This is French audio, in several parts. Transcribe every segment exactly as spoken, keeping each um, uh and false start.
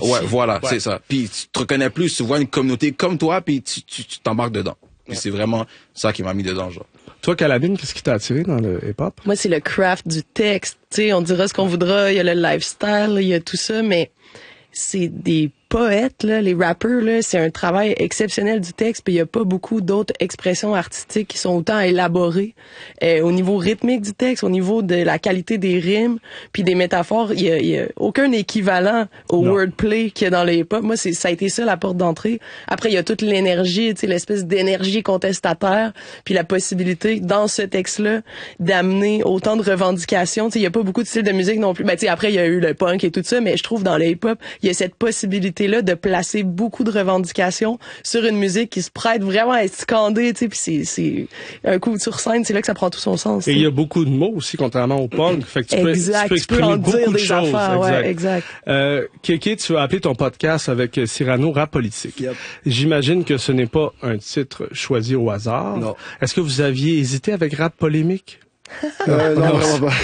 Ouais, voilà, ouais. c'est ça. Puis tu te reconnais plus, tu vois une communauté comme toi, puis tu, tu, tu t'embarques dedans. Puis ouais. c'est vraiment ça qui m'a mis dedans, genre. Toi, Calamine, qu'est-ce qui t'a attiré dans le hip-hop? Moi, c'est le craft du texte. Tu sais, on dira ce qu'on voudra, il y a le lifestyle, il y a tout ça, mais c'est des poètes, là, les rappers, là, c'est un travail exceptionnel du texte, puis il y a pas beaucoup d'autres expressions artistiques qui sont autant élaborées euh, au niveau rythmique du texte, au niveau de la qualité des rimes, puis des métaphores. Il y a, il y a aucun équivalent au non. wordplay qu'il y a dans le hip-hop. Moi, c'est ça a été ça la porte d'entrée. Après, il y a toute l'énergie, tu sais, l'espèce d'énergie contestataire, puis la possibilité dans ce texte-là d'amener autant de revendications. Tu sais, il y a pas beaucoup de styles de musique non plus. Ben, tu sais, après, il y a eu le punk et tout ça, mais je trouve dans le hip-hop, il y a cette possibilité là de placer beaucoup de revendications sur une musique qui se prête vraiment à être scandée, tu sais, puis c'est c'est un coup sur scène, c'est là que ça prend tout son sens. Et il y a beaucoup de mots aussi contrairement au punk, fait que tu peux, exact, tu peux exprimer tu peux en beaucoup dire de des choses. Affaires, exact. Ouais, exact. Euh, Kéké, tu as appelé ton podcast avec Cyrano Rap Politique. Yep. J'imagine que ce n'est pas un titre choisi au hasard. Non. Est-ce que vous aviez hésité avec Rap Polémique? euh, non, non, vraiment pas.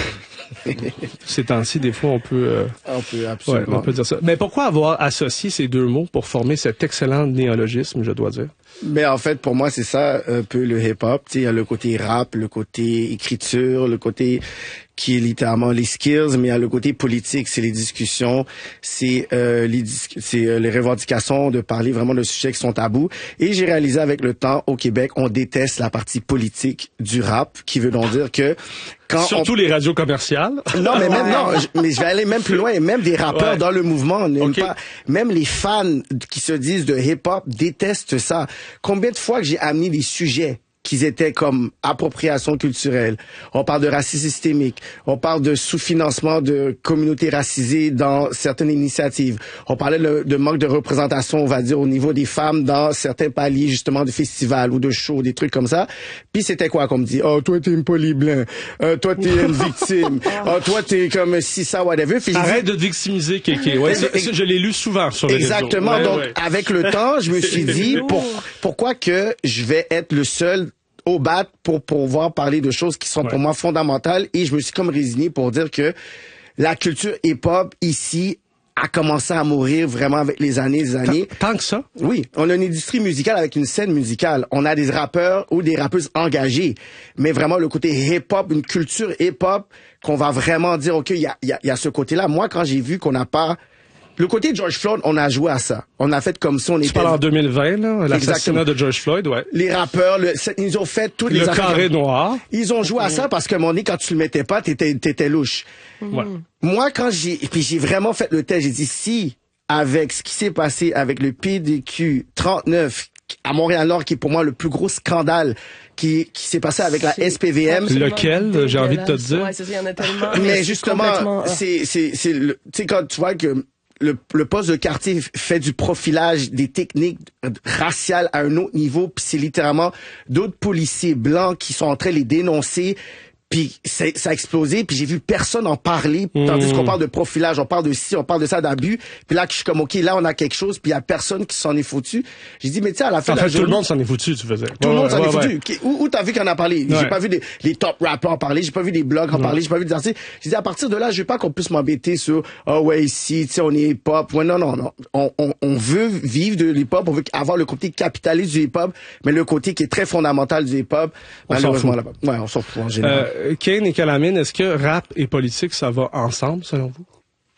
Ces temps-ci, des fois, on peut... Euh, on peut absolument. Ouais, on peut dire ça. Mais pourquoi avoir associé ces deux mots pour former cet excellent néologisme, je dois dire? Mais en fait, pour moi, c'est ça un peu le hip-hop. Tu sais, il y a le côté rap, le côté écriture, le côté qui est littéralement les skills, mais il y a le côté politique, c'est les discussions, c'est euh, les dis- c'est euh, les revendications de parler vraiment de sujets qui sont tabous. Et j'ai réalisé avec le temps, au Québec, on déteste la partie politique du rap, qui veut donc dire que quand surtout on... les radios commerciales. Non, mais même non, je, mais je vais aller même plus loin. Même des rappeurs ouais. dans le mouvement n'aiment okay. pas. Même les fans qui se disent de hip-hop détestent ça. Combien de fois que j'ai amené des sujets qu'ils étaient comme appropriation culturelle. On parle de racisme systémique. On parle de sous-financement de communautés racisées dans certaines initiatives. On parlait de, de manque de représentation, on va dire, au niveau des femmes dans certains paliers, justement, de festivals ou de shows, des trucs comme ça. Puis c'était quoi qu'on me dit? Oh, toi, t'es une poly-blanc. Euh, toi, t'es une victime. Oh, toi, t'es comme si ça, whatever. Puis arrête dit... de te victimiser, Kéké. Ouais, ça, ça, je l'ai lu souvent sur les Exactement. réseaux. Donc, ouais, ouais. avec le temps, je me suis dit, pour, pourquoi que je vais être le seul au bat pour pouvoir parler de choses qui sont ouais. pour moi fondamentales, et je me suis comme résigné pour dire que la culture hip-hop ici a commencé à mourir vraiment avec les années, les années. Tant, tant que ça? Oui. On a une industrie musicale avec une scène musicale. On a des rappeurs ou des rappeuses engagés. Mais vraiment, le côté hip-hop, une culture hip-hop, qu'on va vraiment dire, OK, il y a, y a, y a ce côté-là. Moi, quand j'ai vu qu'on n'a pas... Le côté de George Floyd, on a joué à ça. On a fait comme si on était... Tu parles en deux mille vingt, là, l'assassinat de George Floyd, ouais. Les rappeurs, le, ils ont fait toutes les... Le carré noir. Ils ont joué à ça parce qu'à un moment donné, quand tu le mettais pas, t'étais, t'étais louche. Ouais. Moi, quand j'ai... Puis j'ai vraiment fait le test, j'ai dit, si, avec ce qui s'est passé avec le P D Q trente-neuf à Montréal-Nord, qui est pour moi le plus gros scandale qui, qui s'est passé avec la S P V M. Lequel, j'ai envie de te dire? Ouais, c'est ça, il y en a tellement. Mais justement, c'est, c'est, c'est, tu sais, quand tu vois que Le, le poste de quartier fait du profilage des techniques raciales à un autre niveau, puis c'est littéralement d'autres policiers blancs qui sont en train de les dénoncer, puis ça a explosé, puis j'ai vu personne en parler, mmh. tandis qu'on parle de profilage, on parle de ci, on parle de ça, d'abus, puis là, je suis comme, OK, là, on a quelque chose, puis il y a personne qui s'en est foutu. J'ai dit, mais tu sais, à la fin en de la fait, journée... tout le monde s'en est foutu, tu faisais. Tout ouais, le monde ouais, s'en ouais, est foutu. Ouais. Où, où t'as vu qu'on a parlé? Ouais. J'ai pas vu des, les top rappers en parler, j'ai pas vu des blogs en parler, j'ai pas vu des artistes. J'ai dit, à partir de là, je veux pas qu'on puisse m'embêter sur, ah oh, ouais, ici, tu sais, on est hip-hop. Ouais, non, non, non. On, on, on veut vivre de l'hip-hop, on veut avoir le côté capitaliste du hip-hop, mais le côté qui est très fondamental du hip-hop, on malheureusement, là-bas. Ouais, on s'en fout en général. Euh, Kane et Calamine, est-ce que rap et politique, ça va ensemble, selon vous?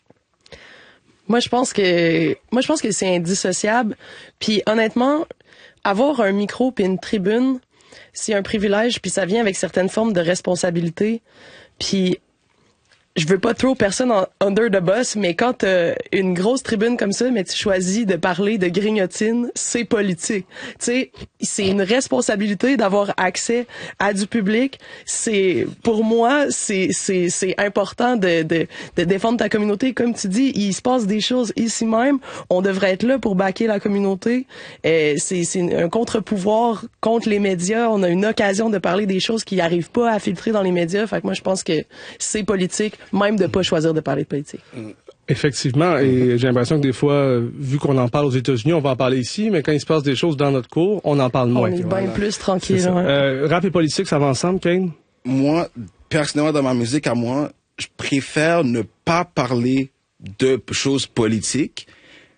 Moi, je pense que, moi, je pense que c'est indissociable. Puis, honnêtement, avoir un micro puis une tribune, c'est un privilège, puis ça vient avec certaines formes de responsabilité. Puis, je veux pas trop personne en under the bus, mais quand t'as une grosse tribune comme ça, mais tu choisis de parler de grignotine, c'est politique. Tu sais, c'est une responsabilité d'avoir accès à du public. C'est, pour moi, c'est, c'est, c'est important de, de, de défendre ta communauté. Comme tu dis, il se passe des choses ici même. On devrait être là pour backer la communauté. Euh, c'est, c'est un contre-pouvoir contre les médias. On a une occasion de parler des choses qui n'arrivent pas à filtrer dans les médias. Fait que moi, je pense que c'est politique, même de pas choisir de parler de politique. Effectivement, et j'ai l'impression que des fois, vu qu'on en parle aux États-Unis, on va en parler ici, mais quand il se passe des choses dans notre cours, on en parle moins. On est bien voilà. plus tranquille. Ouais. Euh, rap et politique, ça va ensemble, Kane? Moi, personnellement, dans ma musique, à moi, je préfère ne pas parler de choses politiques,